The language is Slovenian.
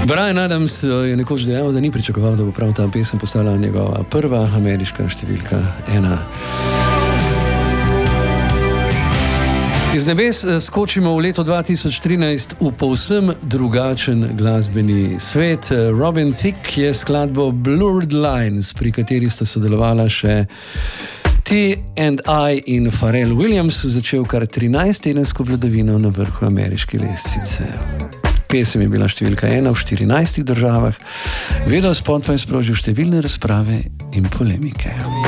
Bryan Adams je nekoč dejal, da ni pričakoval, da bo prav ta pesem postala njegova prva ameriška številka 1. Iz nebes skočimo v leto 2013 v povsem drugačen glasbeni svet. Robin Thicke je skladbo Blurred Lines, pri kateri sta sodelovala še T&I in Pharrell Williams, začel kar 13-tedensko vladavino na vrhu ameriške lestvice. Pesem je bila številka 1 v 14 državah, videospot pa je sprožil številne razprave in polemike.